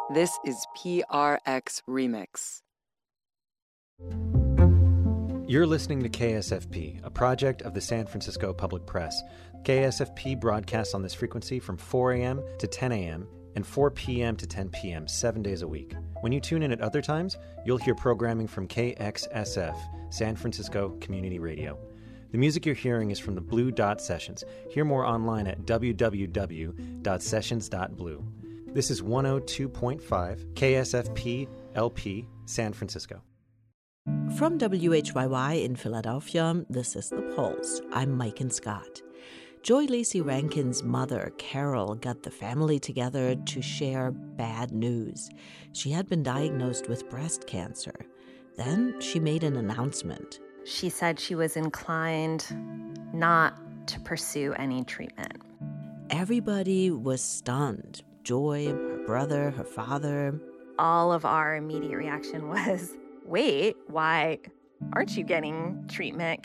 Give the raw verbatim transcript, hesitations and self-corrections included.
This is P R X Remix. You're listening to K S F P, a project of the San Francisco Public Press. K S F P broadcasts on this frequency from four a.m. to ten a.m. and four p.m. to ten p.m. seven days a week. When you tune in at other times, you'll hear programming from K X S F, San Francisco Community Radio. The music you're hearing is from the Blue Dot Sessions. Hear more online at w w w dot sessions dot blue. This is one oh two point five K S F P L P, San Francisco. From W H Y Y in Philadelphia, this is The Pulse. I'm Maiken Scott. Joy Lacey Rankin's mother, Carol, got the family together to share bad news. She had been diagnosed with breast cancer. Then she made an announcement. She said she was inclined not to pursue any treatment. Everybody was stunned. Joy, her brother, her father. All of our immediate reaction was, wait, why aren't you getting treatment?